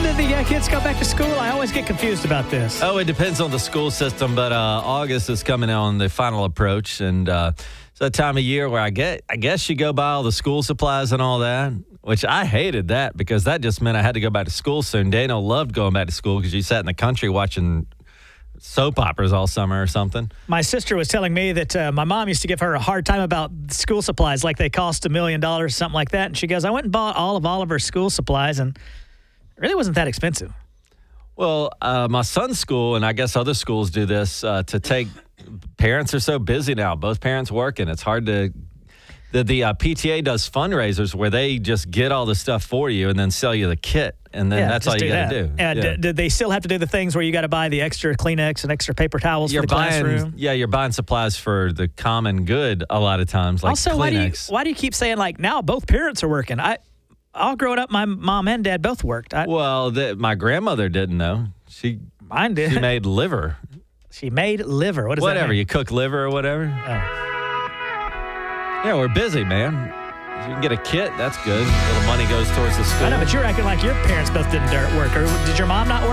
did the kids go back to school? I always get confused about this. Oh, it depends on the school system, but August is coming on the final approach, and it's that time of year where I guess you go buy all the school supplies and all that, which I hated that because that just meant I had to go back to school soon. Dano loved going back to school because you sat in the country watching soap operas all summer or something. My sister was telling me that my mom used to give her a hard time about school supplies, like they cost $1 million, something like that. And she goes, I went and bought all of Oliver's school supplies, and it really wasn't that expensive. Well, my son's school, and I guess other schools do this, to take parents are so busy now. Both parents working. It's hard to the PTA does fundraisers where they just get all the stuff for you and then sell you the kit. And then that's all you got to do. And do they still have to do the things where you got to buy the extra Kleenex and extra paper towels for the classroom? Yeah, you're buying supplies for the common good a lot of times, like also, Kleenex. Why do you keep saying, like, now both parents are working? All growing up, my mom and dad both worked. My grandmother didn't, though. Mine did. She made liver. She made liver. What does that Whatever. mean? You cook liver or whatever. Oh. Yeah, we're busy, man. If you can get a kit, that's good. A little money goes towards the school. I know, but you're acting like your parents both didn't work. Or did your mom not work?